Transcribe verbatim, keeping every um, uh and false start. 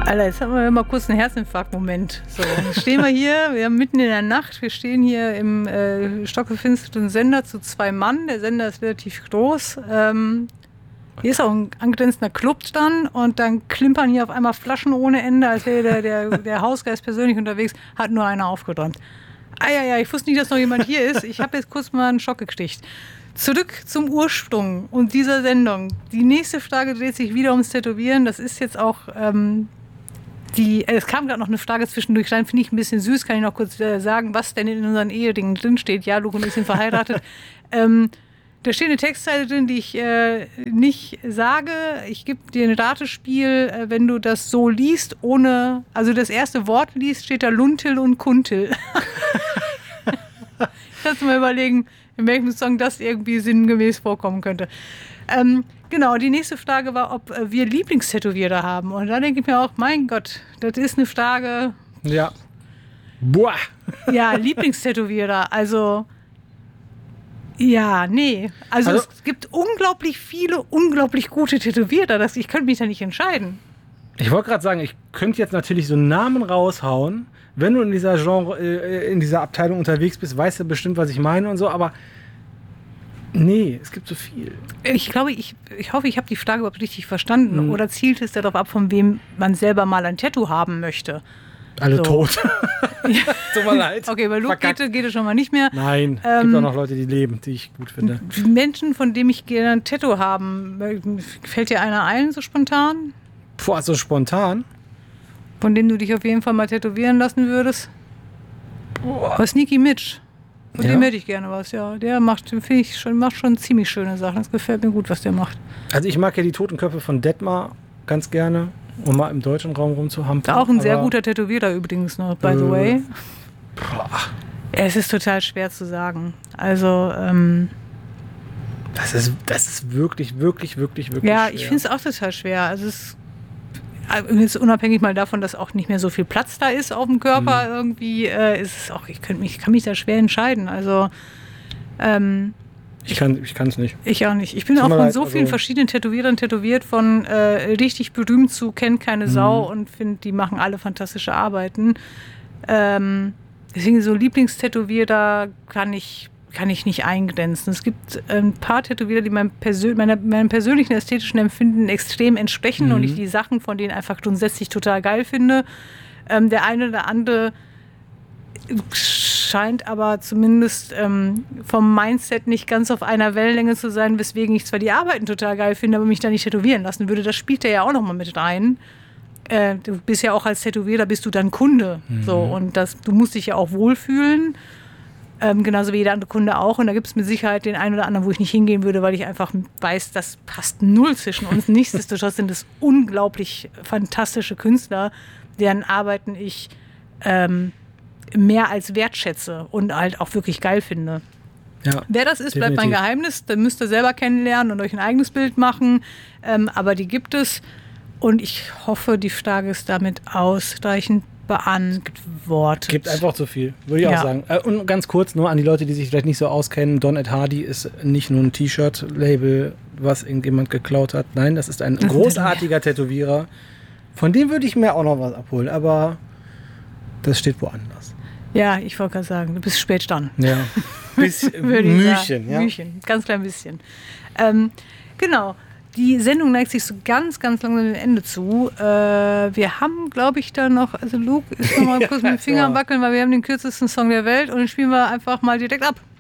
Alter, jetzt haben wir mal kurz einen Herzinfarkt-Moment. So, jetzt stehen wir hier, wir haben mitten in der Nacht, wir stehen hier im äh, stockgefinsterten Sender zu zwei Mann. Der Sender ist relativ groß. Ähm, hier ist auch ein angrenzender Club dann und dann klimpern hier auf einmal Flaschen ohne Ende, als wäre der, der, der Hausgeist persönlich unterwegs, hat nur einer aufgeräumt. Ah ja, ja, ich wusste nicht, dass noch jemand hier ist. Ich habe jetzt kurz mal einen Schock gekriegt. Zurück zum Ursprung und dieser Sendung. Die nächste Frage dreht sich wieder ums Tätowieren. Das ist jetzt auch... Ähm, Die, es kam gerade noch eine Frage zwischendurch rein, finde ich ein bisschen süß, kann ich noch kurz äh, sagen, was denn in unseren Ehedingen drinsteht. Ja, Luke und ich sind verheiratet. ähm, da steht eine Textzeile drin, die ich äh, nicht sage. Ich gebe dir ein Ratespiel, äh, wenn du das so liest, ohne, also das erste Wort liest, steht da Luntil und Kuntil. Kannst du mal überlegen, in welchem Song das irgendwie sinngemäß vorkommen könnte. Ähm, genau, die nächste Frage war, ob äh, wir Lieblingstätowierer haben. Und da denke ich mir auch, mein Gott, das ist eine Frage. Ja. Boah. Ja, Lieblingstätowierer. Also, ja, nee. Also, Also, es gibt unglaublich viele, unglaublich gute Tätowierer. Das, ich könnte mich da nicht entscheiden. Ich wollte gerade sagen, ich könnte jetzt natürlich so einen Namen raushauen. Wenn du in dieser Genre, äh, in dieser Abteilung unterwegs bist, weißt du bestimmt, was ich meine und so, aber nee, es gibt so viel. Ich glaube, ich, ich hoffe, ich habe die Frage überhaupt richtig verstanden. Hm. Oder zielt es darauf ab, von wem man selber mal ein Tattoo haben möchte? Alle So. tot. Tut mir leid. Okay, bei Luke Verkackt. geht, geht es schon mal nicht mehr. Nein, es Ähm, gibt auch noch Leute, die leben, die ich gut finde. Menschen, von denen ich gerne ein Tattoo haben, fällt dir einer ein, so spontan? Boah, so spontan. Von dem du dich auf jeden Fall mal tätowieren lassen würdest? Boah. Sneaky Mitch. Von Ja. dem hätte ich gerne was, ja. Der macht, finde ich, schon, macht schon ziemlich schöne Sachen. Das gefällt mir gut, was der macht. Also ich mag ja die Totenköpfe von Detmar ganz gerne, um mal im deutschen Raum rumzuhampeln. Auch ein sehr aber, guter Tätowierer übrigens noch, by the Äh, way. Boah, Es ist total schwer zu sagen. Also, ähm, das ist, das ist wirklich, wirklich, wirklich, wirklich ja, schwer. ich finde es auch total schwer. Also es ist unabhängig mal davon, dass auch nicht mehr so viel Platz da ist auf dem Körper, Mhm. irgendwie äh, ist es auch, ich, könnt mich, ich kann mich da schwer entscheiden. Also ähm, Ich kann ich kann es nicht. ich auch nicht. Ich bin Tut auch mir von leid, so vielen also- verschiedenen Tätowierern tätowiert, von äh, richtig berühmt zu kennt keine Sau Mhm. und finde, die machen alle fantastische Arbeiten. Ähm, deswegen so Lieblingstätowierer kann ich kann ich nicht eingrenzen. Es gibt ein paar Tätowierer, die meinem, Persön meiner, meinem persönlichen ästhetischen Empfinden extrem entsprechen Mhm. und ich die Sachen von denen einfach grundsätzlich total geil finde. Ähm, der eine oder andere scheint aber zumindest ähm, vom Mindset nicht ganz auf einer Wellenlänge zu sein, weswegen ich zwar die Arbeiten total geil finde, aber mich da nicht tätowieren lassen würde. Das spielt ja auch nochmal mit rein. Äh, du bist ja auch als Tätowierer, bist du dann Kunde. Mhm. So, und das, du musst dich ja auch wohlfühlen. Ähm, genauso wie jeder andere Kunde auch. Und da gibt es mit Sicherheit den einen oder anderen, wo ich nicht hingehen würde, weil ich einfach weiß, das passt null zwischen uns. Nichtsdestotrotz sind es unglaublich fantastische Künstler, deren Arbeiten ich ähm, mehr als wertschätze und halt auch wirklich geil finde. Ja, Wer das ist, bleibt mein definitiv. Geheimnis. Dann müsst ihr selber kennenlernen und euch ein eigenes Bild machen. Ähm, aber die gibt es. Und ich hoffe, die Frage ist damit ausreichend beantwortet. Gibt einfach zu viel, würde ich Ja. auch sagen. Äh, und ganz kurz nur an die Leute, die sich vielleicht nicht so auskennen. Don Ed Hardy ist nicht nur ein T-Shirt-Label, was irgendjemand geklaut hat. Nein, das ist ein Das ist großartiger Tätowierer. Von dem würde ich mir auch noch was abholen, aber das steht woanders. Ja, ich wollte gerade sagen, du bist spät dran. Ja, bisschen Würde ich Mühchen, sagen. ja. Mühchen, ganz klein bisschen. Ähm, genau, die Sendung neigt sich so ganz, ganz langsam dem Ende zu. Äh, wir haben, glaube ich, da noch, also Luke ist noch mal kurz mit dem Finger am Wackeln, weil wir haben den kürzesten Song der Welt und den spielen wir einfach mal direkt ab.